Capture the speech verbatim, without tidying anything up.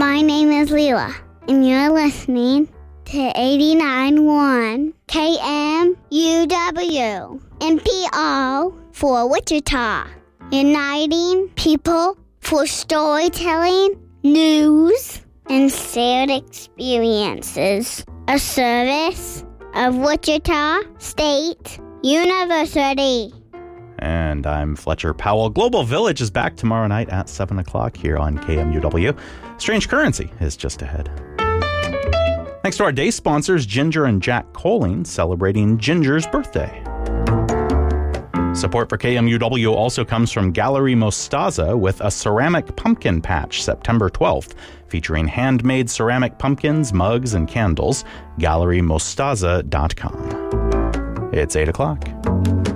My name is Leela, and you're listening to eighty-nine point one K M U W M P O for Wichita, uniting people for storytelling, news, and shared experiences. A service of Wichita State University. And I'm Fletcher Powell. Global Village is back tomorrow night at seven o'clock here on K M U W. Strange Currency is just ahead. Thanks to our day sponsors, Ginger and Jack Coling, celebrating Ginger's birthday. Support for K M U W also comes from Gallery Mostaza with a ceramic pumpkin patch September twelfth, featuring handmade ceramic pumpkins, mugs, and candles. gallery mostaza dot com. It's eight o'clock.